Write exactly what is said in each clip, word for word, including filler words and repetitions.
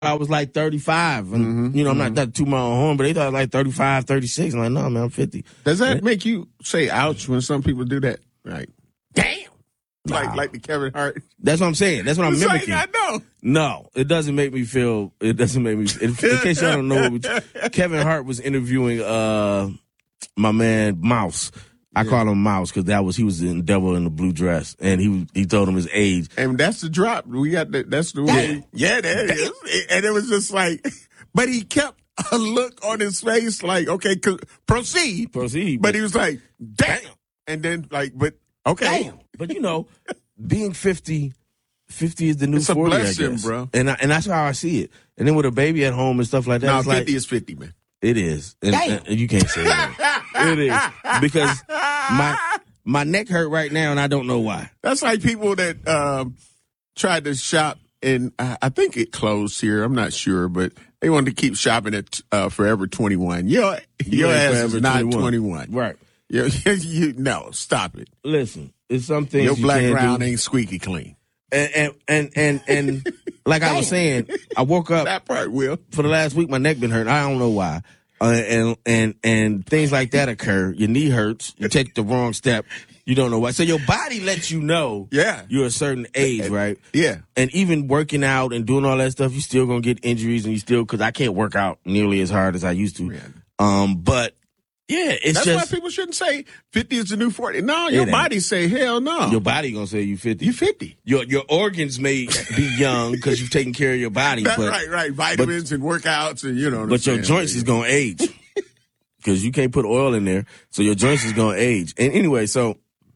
I was like thirty-five. And, mm-hmm, you know, I'm mm-hmm. not that too my own horn, but they thought I was like thirty-five, thirty-six. I'm like, no, man, I'm fifty. Does that and, make you say ouch when some people do that? Like, damn. Nah. Like like the Kevin Hart. That's what I'm saying. That's what I'm it's mimicking. Like, I know. No, it doesn't make me feel, it doesn't make me, in, in case y'all don't know, Kevin Hart was interviewing uh, my man Mouse. I yeah. call him Mouse because that was he was in Devil in the Blue Dress, and he he told him his age. And that's the drop. We got the, that's the way. Yeah, that is. And it was just like, but he kept a look on his face like, okay, proceed, proceed. But, but he was like, damn, and then like, but okay, damn. But you know, being fifty, fifty is the new it's a forty, blessing, I guess, bro. And I, and that's how I see it. And then with a baby at home and stuff like that, no, it's fifty like, is fifty, man. It is. And, and, and you can't say that. It is. Because my my neck hurt right now, and I don't know why. That's like people that um, tried to shop, and uh, I think it closed here. I'm not sure, but they wanted to keep shopping at uh, Forever twenty-one. Your, your yeah, ass Forever is not twenty-one. twenty-one. Right. You, you, no, stop it. Listen, it's something your you black can't ground do. ain't squeaky clean. And and and and, and like I was saying, I woke up that part, Will. For the last week, my neck been hurting. I don't know why. Uh, and and and things like that occur. Your knee hurts. You take the wrong step. You don't know why. So your body lets you know. Yeah. You're a certain age, right? Yeah. And even working out and doing all that stuff, you still gonna get injuries, and you still because I can't work out nearly as hard as I used to. Yeah. Um, but. Yeah, it's That's just. why people shouldn't say fifty is the new forty. No, your body say hell no. Your body gonna say you fifty. You fifty. Your your organs may be young because you've taken care of your body. That's but, right, right. Vitamins but, and workouts and you know. But your joints is gonna age because you can't put oil in there, so your joints is gonna age. And anyway, so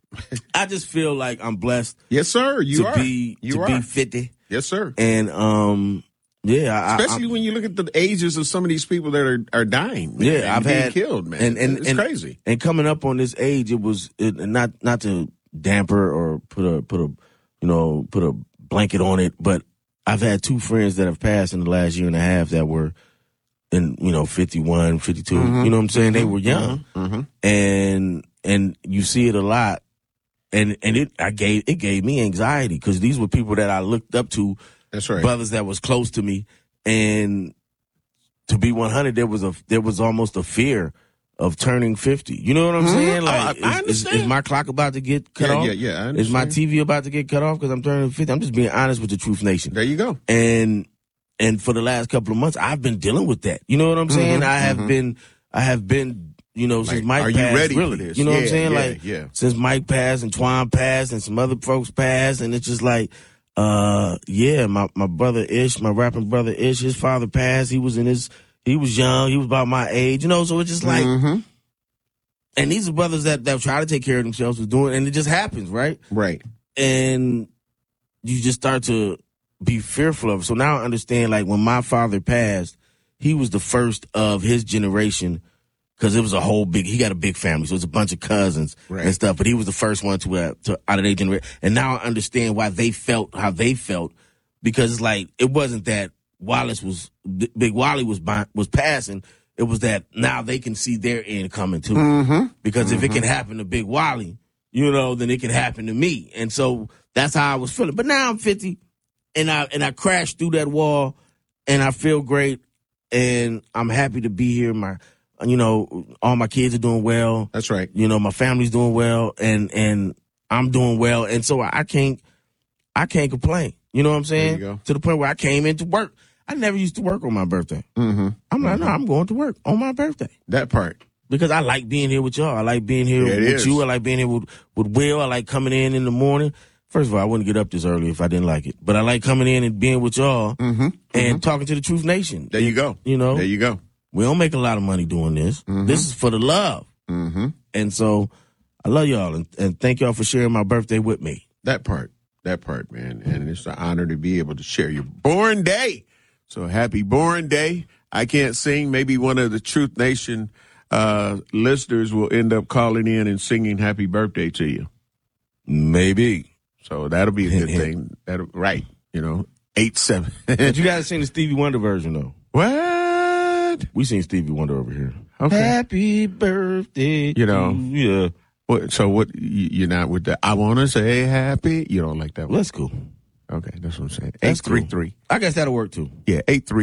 I just feel like I'm blessed. Yes, sir. You to are. be you to are. be fifty. Yes, sir. And um. Yeah, especially I, I, when you look at the ages of some of these people that are, are dying. Man, yeah, I've being had killed, man. And, and it's and, crazy. And coming up on this age, it was it, not not to damper or put a put a you know put a blanket on it, but I've had two friends that have passed in the last year and a half that were in you know fifty-one, fifty-two. Mm-hmm. You know what I'm saying? They were young, mm-hmm. and and you see it a lot, and and it I gave it gave me anxiety because these were people that I looked up to. That's right. Brothers that was close to me, and to be one hundred, there was a there was almost a fear of turning fifty. You know what I'm mm-hmm. saying? Like, oh, I, I is, is, is my clock about to get cut yeah, off? Yeah, yeah, I Is my T V about to get cut off because I'm turning fifty? I'm just being honest with the Truth Nation. There you go. And and for the last couple of months, I've been dealing with that. You know what I'm saying? Mm-hmm, I have mm-hmm. been, I have been. You know, like, since Mike are passed, you ready really, for this? You know yeah, what I'm saying? Yeah, like, yeah. since Mike passed and Twan passed and some other folks passed, and it's just like, uh, yeah, my, my brother Ish, my rapping brother Ish, his father passed. He was in his, he was young. He was about my age, you know, so it's just like, mm-hmm. and these are brothers that, that try to take care of themselves, was doing, and it just happens, right? Right. And you just start to be fearful of it. So now I understand, like, when my father passed, he was the first of his generation. Because it was a whole big, he got a big family, so it was a bunch of cousins right. and stuff. But he was the first one to, uh, to out of their generation. And now I understand why they felt how they felt, because it's like it wasn't that Wallace was Big Wally was was passing. It was that now they can see their end coming too. Mm-hmm. Because mm-hmm. if it can happen to Big Wally, you know, then it can happen to me. And so that's how I was feeling. But now I'm fifty, and I and I crashed through that wall, and I feel great, and I'm happy to be here. My You know, all my kids are doing well. That's right. You know, my family's doing well, and and I'm doing well, and so I can't, I can't complain. You know what I'm saying? There you go. To the point where I came into work. I never used to work on my birthday. Mm-hmm. I'm like, mm-hmm. no, I'm going to work on my birthday. That part. Because I like being here with y'all. I like being here yeah, with is. you. I like being here with, with Will. I like coming in in the morning. First of all, I wouldn't get up this early if I didn't like it. But I like coming in and being with y'all mm-hmm. and mm-hmm. talking to the Truth Nation. There you go. You know? There you go. We don't make a lot of money doing this. Mm-hmm. This is for the love. Mm-hmm. And so I love y'all, and, and thank y'all for sharing my birthday with me. That part. That part, man. And it's an honor to be able to share your born day. So happy born day. I can't sing. Maybe one of the Truth Nation uh, listeners will end up calling in and singing happy birthday to you. Maybe. So that'll be a good thing. That'll, right. You know, eight, seven. But you got to sing the Stevie Wonder version, though. What? We sing Stevie Wonder over here. Okay. Happy birthday. You know. To, yeah. What, so what, you're not with the, I want to say happy. You don't like that one? That's cool. Okay. That's what I'm saying. That's eight three three. Cool. I guess that'll work, too. Yeah. eight three.